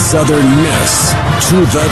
Southern Miss to the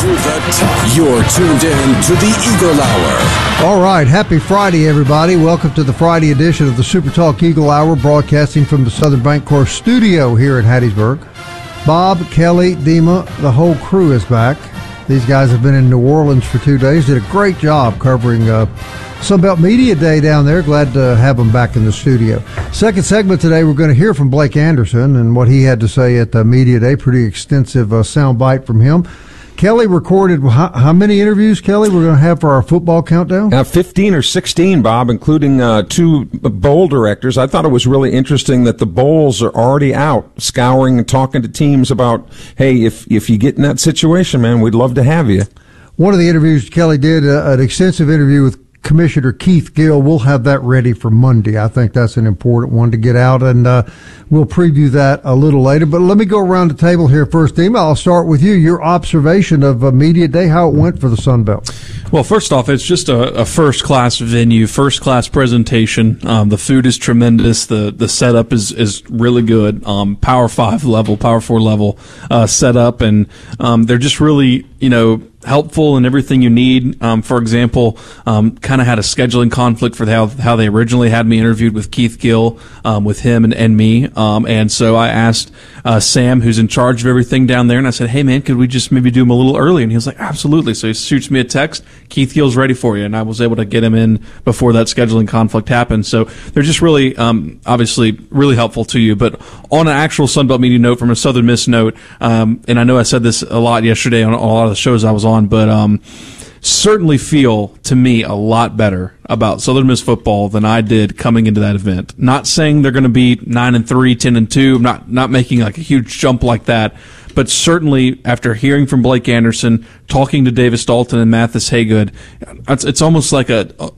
top. You're tuned in to the Eagle Hour. All right. Happy Friday, everybody. Welcome to the Friday edition of the Super Talk Eagle Hour, broadcasting from the Southern Bancorp studio here in Hattiesburg. Bob, Kelly, Dima, the whole crew is back. These guys have been in New Orleans for 2 days. Did a great job covering Sunbelt Media Day down there. Glad to have them back in the studio. Second segment today, we're going to hear from Blake Anderson and what he had to say at the Media Day. Pretty extensive sound bite from him. Kelly recorded how many interviews, Kelly, we're going to have for our football countdown? 15 or 16, Bob, including 2 bowl directors. I thought it was really interesting that the bowls are already out scouring and talking to teams about, hey, if you get in that situation, man, we'd love to have you. One of the interviews Kelly did, an extensive interview with Commissioner Keith Gill. We'll have that ready for Monday. I think that's an important one to get out, and we'll preview that a little later. But let me go around the table here first. Dima, I'll start with you. Your observation of Media Day, how it went for the Sun Belt. Well, first off, it's just a first-class venue, first-class presentation. The food is tremendous. The setup is really good. Power 5 level, Power 4 level setup, and they're just really, helpful in everything you need. For example, kind of had a scheduling conflict for how they originally had me interviewed with Keith Gill, with him and me. And so I asked Sam, who's in charge of everything down there, and I said, hey, man, could we just maybe do them a little early? And he was like, absolutely. So he shoots me a text, Keith Gill's ready for you. And I was able to get him in before that scheduling conflict happened. So they're just really, obviously, really helpful to you. But on an actual Sunbelt Media note, from a Southern Miss note, and I know I said this a lot yesterday on a lot of the shows I was on, but certainly feel, to me, a lot better about Southern Miss football than I did coming into that event. Not saying they're going to be 9-3, 10-2. I'm not making like a huge jump like that. But certainly, after hearing from Blake Anderson, talking to Davis Dalton and Mathis Haygood, it's almost like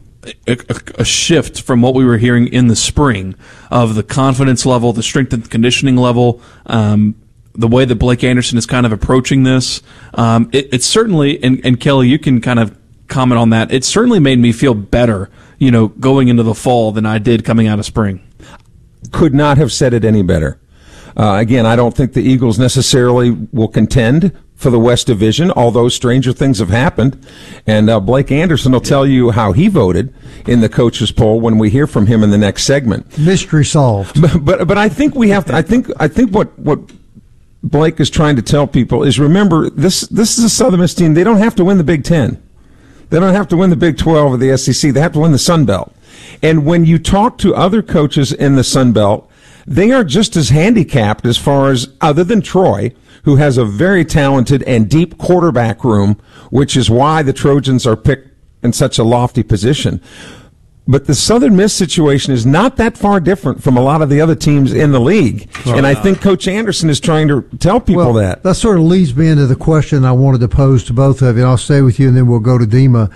a shift from what we were hearing in the spring of the confidence level, the strength and conditioning level, the way that Blake Anderson is kind of approaching this. It's certainly, and Kelly, you can kind of comment on that. It certainly made me feel better, going into the fall than I did coming out of spring. Could not have said it any better. Again, I don't think the Eagles necessarily will contend for the West Division, although stranger things have happened. And Blake Anderson will tell you how he voted in the coaches poll when we hear from him in the next segment. Mystery solved. But I think we have to. I think what Blake is trying to tell people is, remember, this is a Southern Miss team. They don't have to win the Big Ten. They don't have to win the Big 12 or the SEC. They have to win the Sun Belt. And when you talk to other coaches in the Sun Belt, they are just as handicapped as far as, other than Troy, who has a very talented and deep quarterback room, which is why the Trojans are picked in such a lofty position. But the Southern Miss situation is not that far different from a lot of the other teams in the league. And I think Coach Anderson is trying to tell people that. That sort of leads me into the question I wanted to pose to both of you. I'll stay with you, and then we'll go to Dima.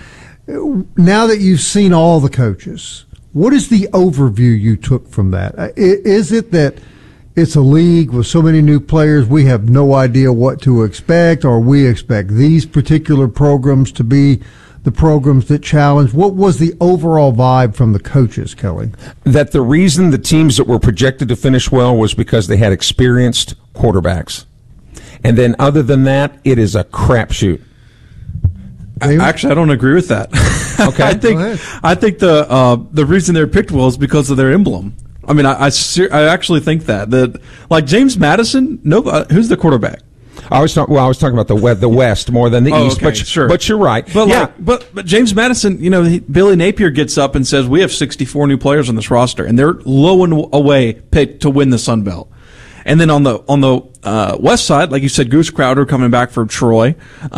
Now that you've seen all the coaches, what is the overview you took from that? Is it that it's a league with so many new players, we have no idea what to expect, or we expect these particular programs to be the programs that challenge? What was the overall vibe from the coaches, Kelly? That the reason the teams that were projected to finish well was because they had experienced quarterbacks. And then other than that, it is a crapshoot. Actually, I don't agree with that. Okay. I think the reason they're picked well is because of their emblem. I mean, I actually think that like James Madison, who's the quarterback? I was talking about the West more than the East, okay, sure. But you're right. But but James Madison, Billy Napier gets up and says we have 64 new players on this roster, and they're low and away picked to win the Sun Belt. And then on the West side, like you said, Goose Crowder coming back from Troy.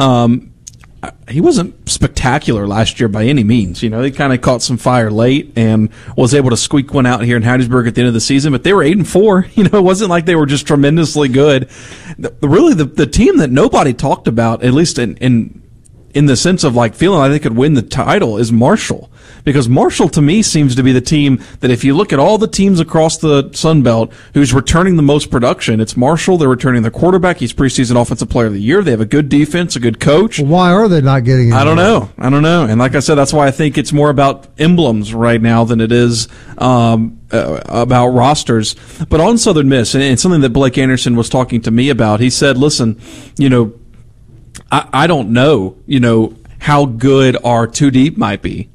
He wasn't spectacular last year by any means. He kind of caught some fire late and was able to squeak one out here in Hattiesburg at the end of the season. But they were 8-4. It wasn't like they were just tremendously good. Really, the team that nobody talked about, at least in in the sense of like feeling like they could win the title is Marshall. Because Marshall, to me, seems to be the team that if you look at all the teams across the Sun Belt who's returning the most production, it's Marshall. They're returning their quarterback. He's preseason offensive player of the year. They have a good defense, a good coach. Well, why are they not getting it? I don't know. And like I said, that's why I think it's more about emblems right now than it is about rosters. But on Southern Miss, and something that Blake Anderson was talking to me about, he said, listen, I don't know, how good our two deep might be.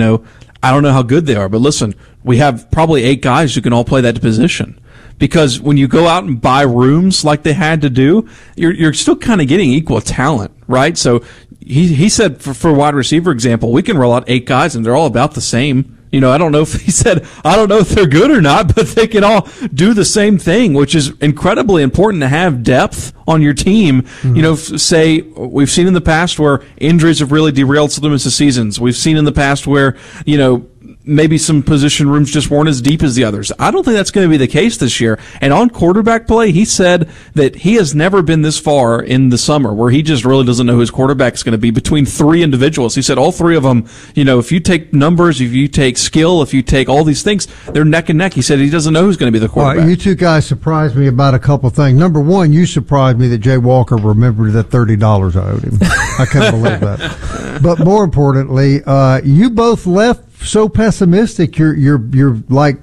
I don't know how good they are, but listen, we have probably 8 guys who can all play that position. Because when you go out and buy rooms like they had to do, you're still kind of getting equal talent, right? So he said for wide receiver example, we can roll out 8 guys and they're all about the same. I don't know if they're good or not, but they can all do the same thing, which is incredibly important to have depth on your team. Mm-hmm. Say we've seen in the past where injuries have really derailed Southern Miss's seasons. We've seen in the past where, maybe some position rooms just weren't as deep as the others. I don't think that's going to be the case this year. And on quarterback play, he said that he has never been this far in the summer where he just really doesn't know who his quarterback is going to be between 3 individuals. He said all 3 of them, if you take numbers, if you take skill, if you take all these things, they're neck and neck. He said he doesn't know who's going to be the quarterback. All right, you two guys surprised me about a couple things. Number one, you surprised me that Jay Walker remembered that $30 I owed him. I couldn't believe that. But more importantly, you both left so pessimistic. You're like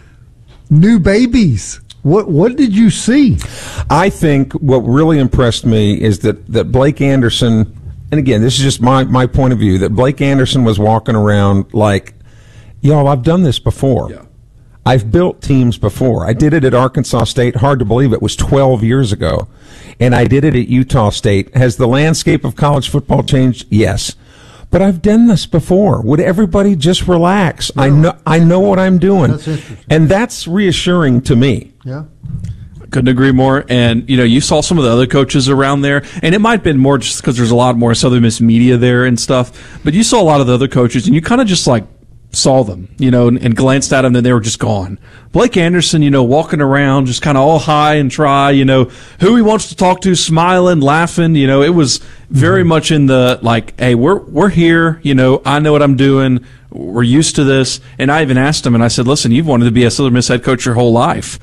new babies. What did you see? I think what really impressed me is that Blake Anderson, and again, this is just my point of view, that Blake Anderson was walking around like, I've done this before. Yeah. I've built teams before. I did it at Arkansas State. Hard to believe it was 12 years ago. And I did it at Utah State. Has the landscape of college football changed? Yes. But I've done this before. Would everybody just relax? No. I know what I'm doing. That's interesting. And that's reassuring to me. Yeah. Couldn't agree more. And, you saw some of the other coaches around there, and it might have been more just because there's a lot more Southern Miss media there and stuff, but you saw a lot of the other coaches, and you kind of just saw them, and glanced at them, and then they were just gone. Blake Anderson, walking around, just kind of all high and dry, who he wants to talk to, smiling, laughing, it was very much in the, hey, we're here, I know what I'm doing, we're used to this. And I even asked him, and I said, listen, you've wanted to be a Southern Miss head coach your whole life.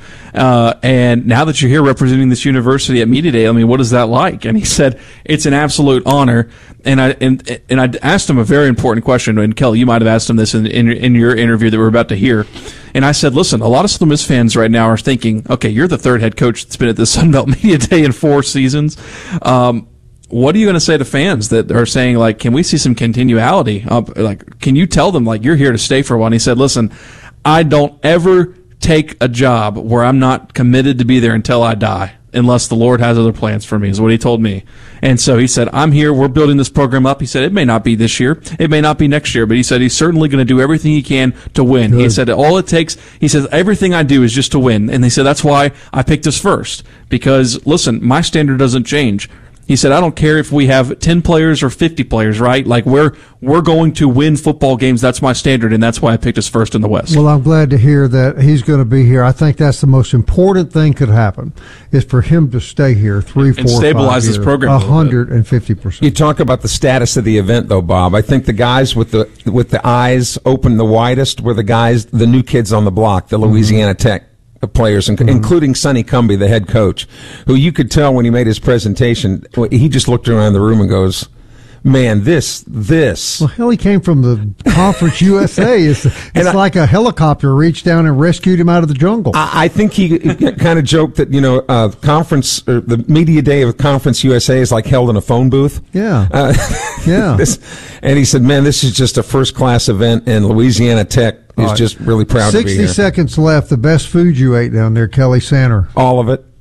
And now that you're here representing this university at Media Day, what is that like? And he said, it's an absolute honor. And I asked him a very important question, and Kelly, you might have asked him this in your interview that we're about to hear. And I said, listen, a lot of Southern Miss fans right now are thinking, okay, you're the 3rd head coach that's been at the Sun Belt Media Day in 4 seasons. What are you going to say to fans that are saying, can we see some continuality? Can you tell them, you're here to stay for a while? And he said, listen, I don't ever take a job where I'm not committed to be there until I die, unless the Lord has other plans for me, is what he told me. And so he said, I'm here, we're building this program up. He said, it may not be this year, it may not be next year, but he said he's certainly going to do everything he can to win. Good. He said, all it takes, he says, everything I do is just to win. And they said, that's why I picked us first. Because, listen, my standard doesn't change. He said, I don't care if we have 10 players or 50 players, right? We're going to win football games. That's my standard, and that's why I picked us first in the West. Well, I'm glad to hear that he's going to be here. I think that's the most important thing could happen, is for him to stay here 3, 4, and stabilize 5 years, this program 150%. You talk about the status of the event, though, Bob. I think the guys with the eyes open the widest were the new kids on the block, the Louisiana Tech players, including Sonny Cumbie, the head coach, who you could tell when he made his presentation, he just looked around the room and goes, man, this. Well, hell, he came from the Conference USA. It's like a helicopter reached down and rescued him out of the jungle. I think he kind of joked that, conference, or the media day of Conference USA is like held in a phone booth. Yeah. Yeah. And he said, man, this is just a first-class event, and Louisiana Tech is just really proud to be here. 60 seconds left. The best food you ate down there, Kelly Santer. All of it.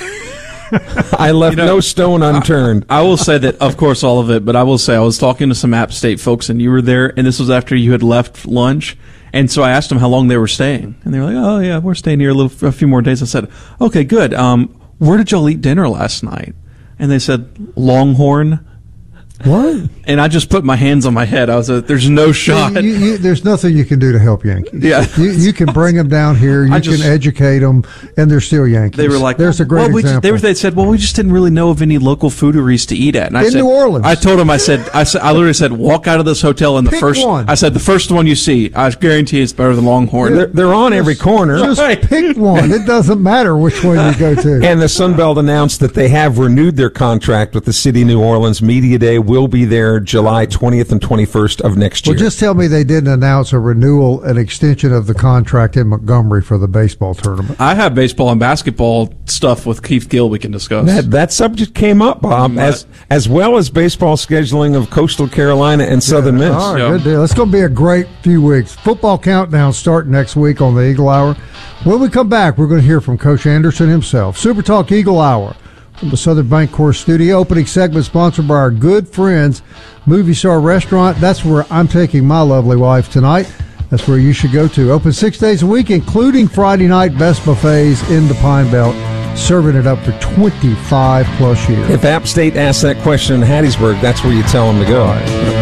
I left no stone unturned. I will say that, of course, all of it, but I will say I was talking to some App State folks, and you were there, and this was after you had left lunch. And so I asked them how long they were staying. And they were like, oh, yeah, we're staying here a few more days. I said, okay, good. Where did y'all eat dinner last night? And they said, Longhorn. What? and I just put my hands on my head. I was like, there's no shot. There's nothing you can do to help Yankees. Yeah. You can bring them down here. You can educate them, and they're still Yankees. They were like, there's a great example. They said, well, we just didn't really know of any local fooderies to eat at. And I said, New Orleans. I told them, I literally said, walk out of this hotel and the first one you see, I guarantee it's better than Longhorn. They're on every corner. Just pick one. It doesn't matter which one you go to. And the Sun Belt announced that they have renewed their contract with the City of New Orleans. Media Day will be there July 20th and 21st of next year. Well, just tell me they didn't announce a renewal, an extension of the contract in Montgomery for the baseball tournament. I have baseball and basketball stuff with Keith Gill we can discuss. That subject came up, Bob, as well as baseball scheduling of Coastal Carolina and Southern Miss. All right, good deal. It's going to be a great few weeks. Football countdown starting next week on the Eagle Hour. When we come back, we're going to hear from Coach Anderson himself. Super Talk Eagle Hour from the Southern Bancorp studio. Opening segment sponsored by our good friends, Movie Star Restaurant. That's where I'm taking my lovely wife tonight. That's where you should go to. Open 6 days a week, including Friday night best buffets in the Pine Belt. Serving it up for 25 plus years. If App State asks that question in Hattiesburg, that's where you tell them to go. All right.